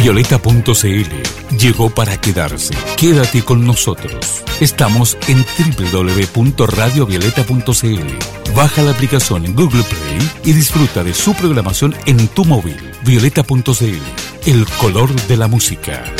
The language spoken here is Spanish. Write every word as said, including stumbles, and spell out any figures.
Violeta punto c l llegó para quedarse. Quédate con nosotros. Estamos en doble u doble u doble u punto radio violeta punto c l. Baja la aplicación en Google Play y disfruta de su programación en tu móvil. Violeta punto c l, el color de la música.